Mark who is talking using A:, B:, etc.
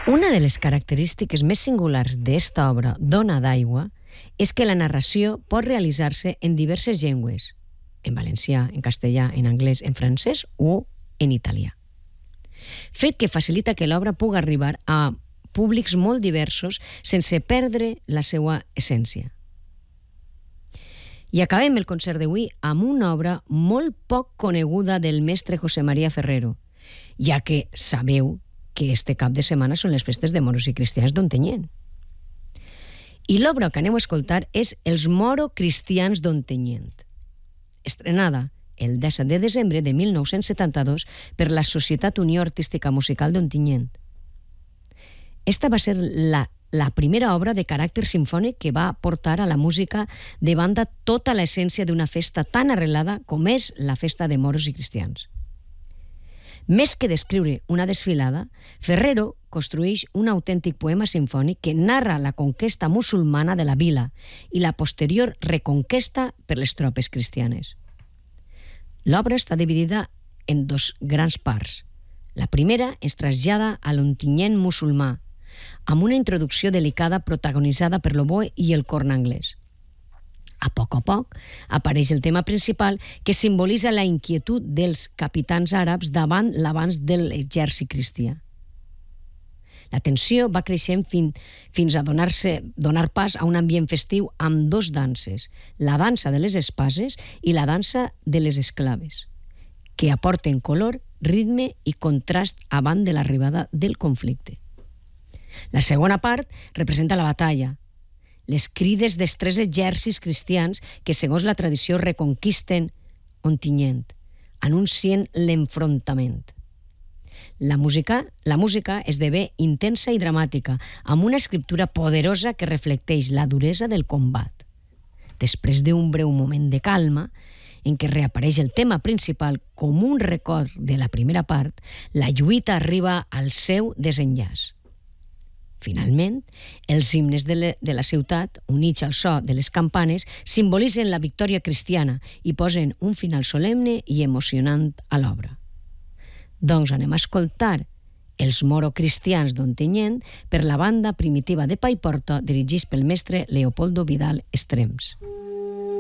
A: Una de les característiques més singulars d'esta obra, Dona d'aigua, és que la narració pot realitzar-se en diverses llengües, en valencià, en castellà, en anglès, en francès o en italià. Fet que facilita que l'obra pugui arribar a públics molt diversos sense perdre la seva essència. I acabem el concert d'avui amb una obra molt poc coneguda del mestre José María Ferrero, ja que sabeu que este cap de setmana són les festes de moros i cristians d'Ontinyent. I l'obra que aneu a escoltar és Els Moro Cristians d'Ontinyent, estrenada el 17 de desembre de 1972 per la Societat Unió Artística Musical d'Ontinyent. Esta va ser la primera obra de caràcter simfònic que va portar a la música de banda tota l'essència d'una festa tan arrelada com és la festa de moros i cristians. Més que descriure una desfilada, Ferrero construeix un autèntic poema simfònic que narra la conquesta musulmana de la vila i la posterior reconquesta per les tropes cristianes. L'obra està dividida en dos grans parts. La primera es trasllada a l'Ontinyent musulmà, amb una introducció delicada protagonitzada per l'oboe i el corn anglès. A poc apareix el tema principal que simbolitza la inquietud dels capitans àrabs davant l'avanç de l'exèrcit cristià. La tensió va creixent fins a donar pas a un ambient festiu amb dos danses, la dansa de les espases i la dansa de les esclaves, que aporten color, ritme i contrast abans de l'arribada del conflicte. La segona part representa la batalla, les crides dels tres exèrcits cristians que, segons la tradició, reconquisten Ontinyent, anuncien l'enfrontament. La música esdevé intensa i dramàtica, amb una escriptura poderosa que reflecteix la duresa del combat. Després d'un breu moment de calma, en què reapareix el tema principal com un record de la primera part, la lluita arriba al seu desenllaç. Finalment, els himnes de la ciutat, units al so de les campanes, simbolitzen la victòria cristiana i posen un final solemne i emocionant a l'obra. Doncs anem a escoltar Els Moro Cristians d'Ontinyent per la banda primitiva de Paiporta, dirigits pel mestre Leopoldo Vidal Estrems.